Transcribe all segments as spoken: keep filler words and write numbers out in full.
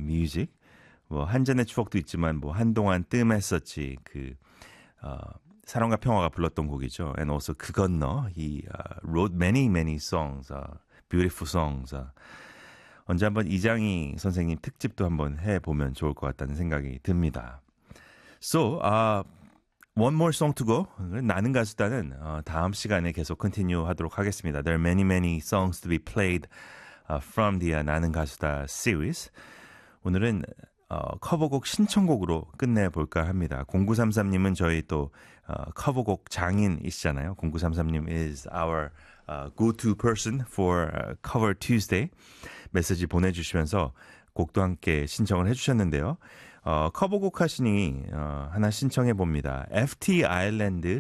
music. 뭐 한전의 추억도 있지만 뭐 한동안 뜸했었지 그 어, 사랑과 평화가 불렀던 곡이죠. And also 그 건너 he uh, wrote many many songs, uh, beautiful songs. Uh. 언제 한번 이장희 선생님 특집도 한번 해보면 좋을 것 같다는 생각이 듭니다. So, uh, one more song to go. 나는 가수다는 어, 다음 시간에 계속 컨티뉴 하도록 하겠습니다. There are many many songs to be played uh, from the uh, 나는 가수다 series. 오늘은 어, 커버곡 신청곡으로 끝내볼까 합니다. 공구삼삼님은 저희 또 어, 커버곡 장인이시잖아요. 공구삼삼님 is our uh, go-to person for uh, Cover Tuesday. 메시지 보내주시면서 곡도 함께 신청을 해주셨는데요. 어, 커버곡 하시니 어, 하나 신청해봅니다. 에프티 아일랜드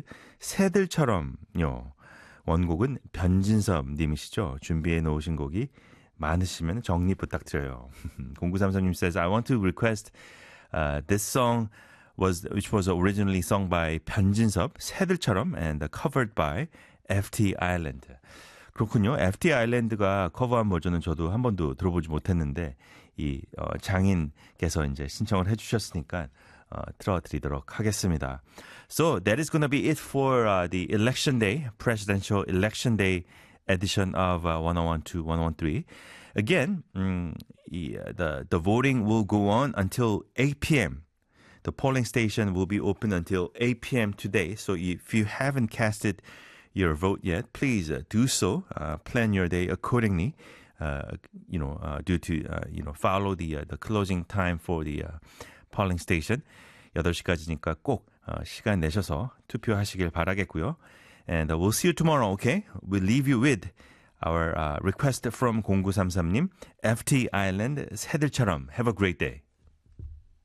새들처럼요. 원곡은 변진섭 님이시죠. 준비해 놓으신 곡이 많으시면 정리 부탁드려요. 공구삼삼님 says, I want to request uh, this song was which was originally sung by 변진섭, 새들처럼 and covered by 에프티 Island. 그렇군요. 에프티 Island가 커버한 버전은 저도 한 번도 들어보지 못했는데 이 어, 장인께서 이제 신청을 해주셨으니까 어, 틀어드리도록 하겠습니다. So that is going to be it for uh, the election day, presidential election day edition of uh, one oh one to one oh three. Again, um, the, the voting will go on until eight p.m. The polling station will be open until eight p.m. today. So if you haven't casted your vote yet, please uh, do so. Uh, plan your day accordingly. Uh, you know, uh, due to uh, you know, follow the uh, the closing time for the uh, polling station. 여덟 시까지니까 꼭 uh, 시간 내셔서 투표하시길 바라겠고요. And uh, we'll see you tomorrow, okay? We'll leave you with our uh, request from 공구삼삼님, 에프티 Island 새들처럼. Have a great day.